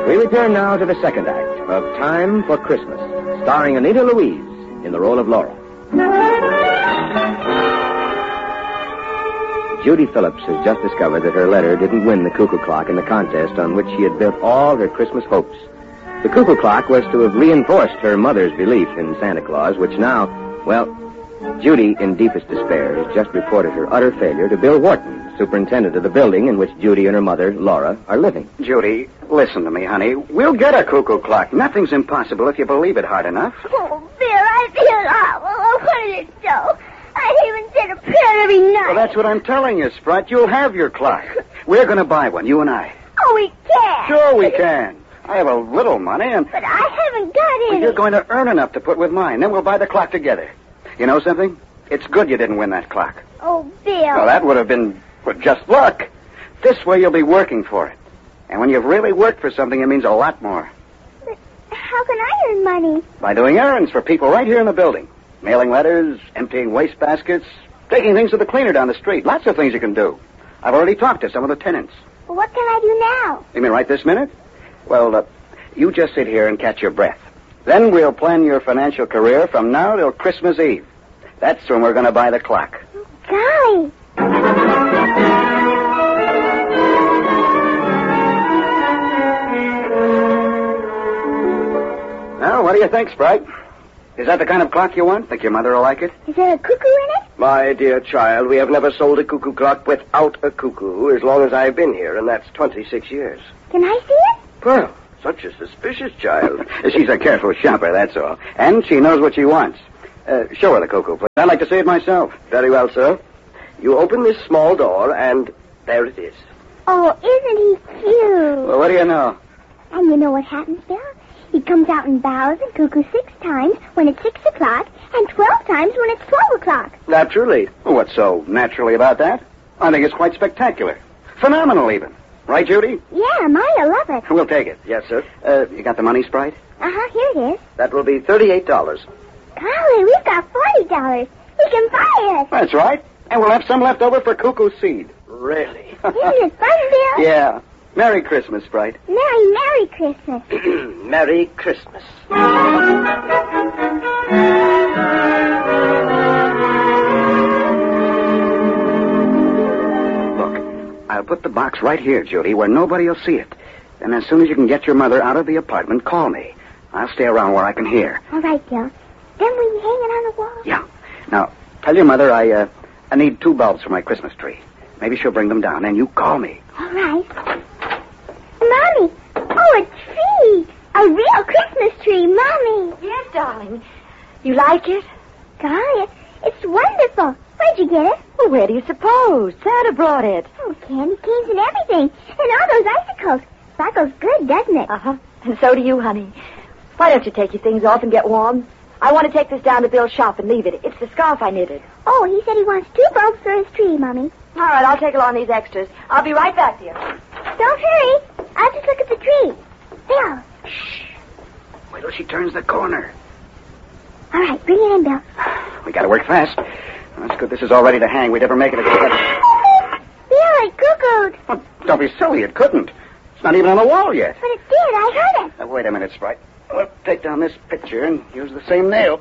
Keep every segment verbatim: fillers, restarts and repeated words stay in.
We return now to the second act of Time for Christmas, starring Anita Louise in the role of Laura. Judy Phillips has just discovered that her letter didn't win the cuckoo clock in the contest on which she had built all her Christmas hopes. The cuckoo clock was to have reinforced her mother's belief in Santa Claus, which now, well, Judy, in deepest despair, has just reported her utter failure to Bill Wharton, superintendent of the building in which Judy and her mother, Laura, are living. Judy, listen to me, honey. We'll get a cuckoo clock. Nothing's impossible if you believe it hard enough. Oh, Bill, I feel awful. Oh, what did it do? I even said a prayer every night. Well, that's what I'm telling you, Sprite. You'll have your clock. We're going to buy one, you and I. Oh, we can. Sure we can. I have a little money, and... But I haven't got any. Well, you're going to earn enough to put with mine. Then we'll buy the clock together. You know something? It's good you didn't win that clock. Oh, Bill. Well, that would have been well, just luck. This way you'll be working for it. And when you've really worked for something, it means a lot more. But how can I earn money? By doing errands for people right here in the building. Mailing letters, emptying waste baskets, taking things to the cleaner down the street. Lots of things you can do. I've already talked to some of the tenants. Well, what can I do now? You mean right this minute? Well, uh, you just sit here and catch your breath. Then we'll plan your financial career from now till Christmas Eve. That's when we're going to buy the clock. Golly. Now, what do you think, Sprite? Is that the kind of clock you want? Think your mother will like it? Is there a cuckoo in it? My dear child, we have never sold a cuckoo clock without a cuckoo as long as I've been here, and that's twenty-six years. Can I see it? Well, such a suspicious child. She's a careful shopper, that's all. And she knows what she wants. Uh, show her the cuckoo, please. I'd like to see it myself. Very well, sir. You open this small door, and there it is. Oh, isn't he cute? Well, what do you know? And you know what happens, Bill? He comes out and bows and cuckoo six times when it's six o'clock and twelve times when it's twelve o'clock. Naturally. Well, what's so naturally about that? I think it's quite spectacular. Phenomenal, even. Right, Judy? Yeah, Maya love it. We'll take it. Yes, sir. Uh, you got the money, Sprite? Uh-huh, here it is. That will be thirty-eight dollars. Golly, we've got forty dollars. We can buy it. That's right. And we'll have some left over for cuckoo seed. Really? Isn't it fun, Bill? Yeah. Merry Christmas, Sprite. Merry, Merry Christmas. Merry Christmas. Look, I'll put the box right here, Judy, where nobody will see it. And as soon as you can get your mother out of the apartment, call me. I'll stay around where I can hear. All right, Bill. Then we hang it on the wall. Yeah. Now, tell your mother I, uh, I need two bulbs for my Christmas tree. Maybe she'll bring them down, and you call me. All right. Mommy! Oh, a tree! A real Christmas tree, Mommy! Yes, darling. You like it? Golly, it's wonderful. Where'd you get it? Well, where do you suppose? Santa brought it. Oh, candy canes and everything. And all those icicles. Sparkles good, doesn't it? Uh-huh. And so do you, honey. Why don't you take your things off and get warm? I want to take this down to Bill's shop and leave it. It's the scarf I knitted. Oh, he said he wants two bulbs for his tree, Mommy. All right, I'll take along these extras. I'll be right back, dear. Don't hurry. I'll just look at the tree. Bill. Shh. Wait till she turns the corner. All right, bring it in, Bill. We gotta work fast. That's good. This is all ready to hang. We never make it a good. Bill, it cuckooed. Well, don't be silly. It couldn't. It's not even on the wall yet. But it did. I heard it. Uh, wait a minute, Sprite. We'll take down this picture and use the same nail.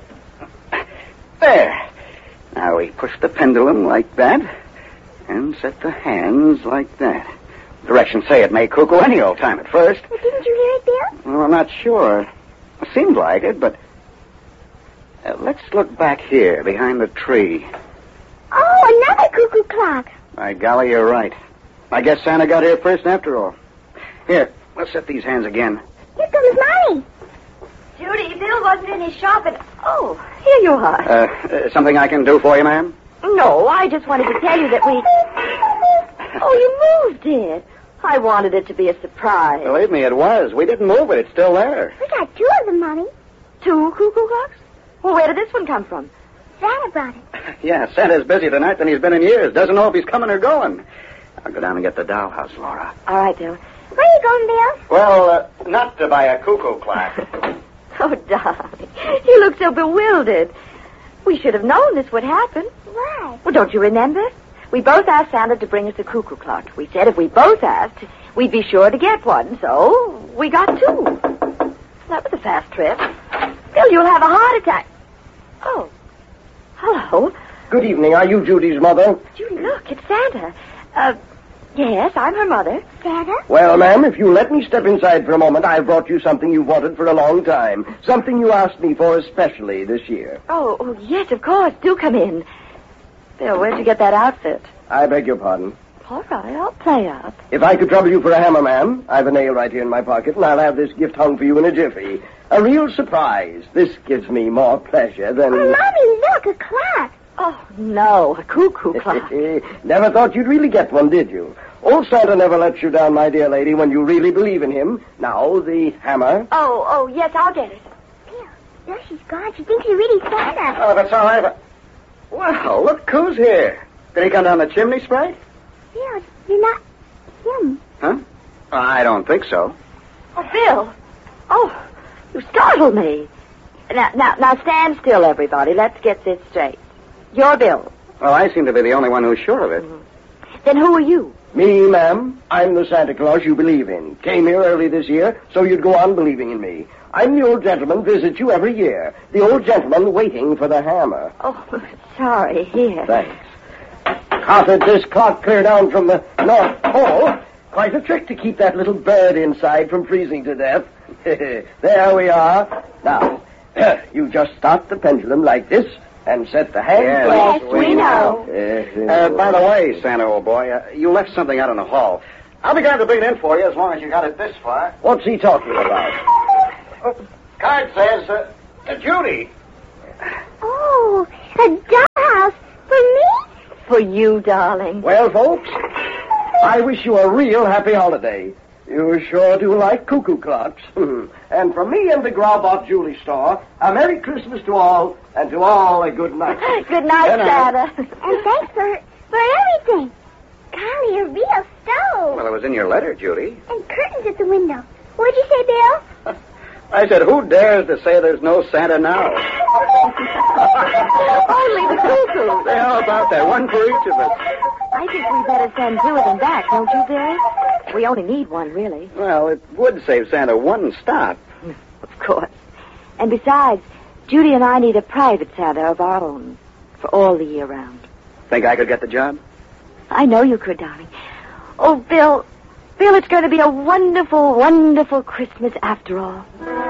There. Now we push the pendulum like that and set the hands like that. Directions say it may cuckoo any old time at first. But didn't you hear it, Bill? Well, I'm not sure. It seemed like it, but... Uh, let's look back here, behind the tree. Oh, another cuckoo clock. By golly, you're right. I guess Santa got here first after all. Here, let's set these hands again. Here comes Mommy. Judy, Bill wasn't in his shop and... Oh, here you are. Uh, uh, something I can do for you, ma'am? No, I just wanted to tell you that we... Oh, you moved it. I wanted it to be a surprise. Believe me, it was. We didn't move it. It's still there. We got two of them, Mommy. Two cuckoo clocks? Well, where did this one come from? Santa brought it. Yeah, Santa's busier tonight than he's been in years. Doesn't know if he's coming or going. I'll go down and get the dollhouse, Laura. All right, Bill. Where are you going, Bill? Well, uh, not to buy a cuckoo clock. Oh, darling. You look so bewildered. We should have known this would happen. Why? Well, don't you remember? We both asked Santa to bring us a cuckoo clock. We said if we both asked, we'd be sure to get one. So we got two. That was a fast trip. Bill, you'll have a heart attack. Oh. Hello. Good evening. Are you Judy's mother? Judy, look, it's Santa. Uh, yes, I'm her mother. Santa? Well, ma'am, if you let me step inside for a moment, I've brought you something you've wanted for a long time. Something you asked me for especially this year. Oh, oh, yes, of course. Do come in. Bill, where'd you get that outfit? I beg your pardon. All right, I'll play up. If I could trouble you for a hammer, ma'am, I've a nail right here in my pocket, and I'll have this gift hung for you in a jiffy. A real surprise. This gives me more pleasure than... Oh, Mommy, look, a clock. Oh, no, a cuckoo clock. Never thought you'd really get one, did you? Old Santa never lets you down, my dear lady, when you really believe in him. Now, the hammer. Oh, oh, yes, I'll get it. Bill, Bill, she's gone. She thinks you're really Santa. Oh, that's all right. Well, look who's here. Did he come down the chimney, Sprite? Bill, you're not him. Huh? I don't think so. Oh, Bill. Oh, you startled me. Now, now, now, stand still, everybody. Let's get this straight. You're Bill. Well, I seem to be the only one who's sure of it. Mm-hmm. Then who are you? Me, ma'am. I'm the Santa Claus you believe in. Came here early this year, so you'd go on believing in me. I'm the old gentleman visits you every year. The old gentleman waiting for the hammer. Oh, sorry. Here. Thanks. How did this clock clear down from the North Pole? Quite a trick to keep that little bird inside from freezing to death. There we are. Now, you just start the pendulum like this and set the hand. Yes, Yes, we know. Uh, by the way, Santa, old boy, uh, you left something out in the hall. I'll be glad to bring it in for you as long as you got it this far. What's he talking about? Oh, card says, uh, uh, Judy. Oh, a dollhouse for me? For you, darling. Well, folks, I wish you a real happy holiday. You sure do like cuckoo clocks. And from me and the Graubot Jewelry Store, a Merry Christmas to all, and to all a good night. Good night, Good night. Santa. And thanks for for everything. Golly, a real stove. Well, it was in your letter, Judy. And curtains at the window. What'd you say, Bill? I said, who dares to say there's no Santa now? Only the cuckoo. Say, how about that? One for each of us. I think we better send two of them back, don't you, Bill? We only need one, really. Well, it would save Santa one stop. Of course. And besides, Judy and I need a private Santa of our own for all the year round. Think I could get the job? I know you could, darling. Oh, Bill, Bill, it's going to be a wonderful, wonderful Christmas after all.